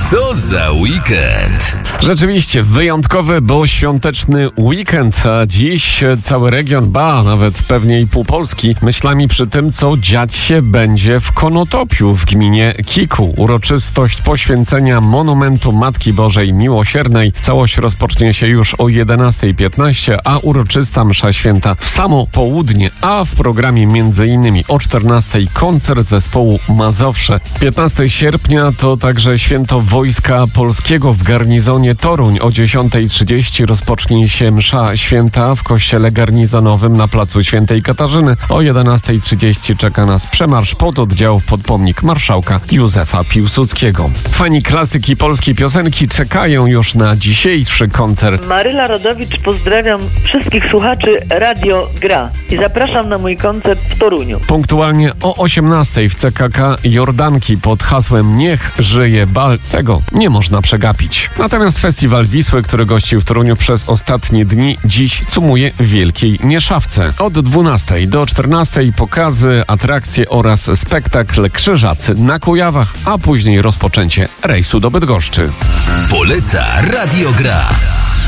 Co za weekend? Rzeczywiście wyjątkowy, bo świąteczny weekend, a dziś cały region, nawet pewnie i pół Polski, myślami przy tym, co dziać się będzie w Konotopiu w gminie Kiku. Uroczystość poświęcenia monumentu Matki Bożej Miłosiernej. Całość rozpocznie się już o 11:15, a uroczysta msza święta w samo południe, a w programie m.in. o 14:00 koncert zespołu Mazowsze. 15 sierpnia to także święto Wojska Polskiego w garnizonie Toruń. O 10:30 rozpocznie się msza święta w kościele garnizonowym na placu Świętej Katarzyny. O 11:30 czeka nas przemarsz pod oddziałów pod pomnik marszałka Józefa Piłsudskiego. Fani klasyki polskiej piosenki czekają już na dzisiejszy koncert. Maryla Rodowicz, pozdrawiam wszystkich słuchaczy Radio Gra i zapraszam na mój koncert w Toruniu. Punktualnie o 18:00 w CKK Jordanki pod hasłem Niech żyje bal. Tego nie można przegapić. Natomiast Festiwal Wisły, który gościł w Toruniu przez ostatnie dni, dziś cumuje w wielkiej Nieszawce. Od 12:00 do 14:00 pokazy, atrakcje oraz spektakl Krzyżacy na Kujawach, a później rozpoczęcie rejsu do Bydgoszczy. Poleca Radio Gra.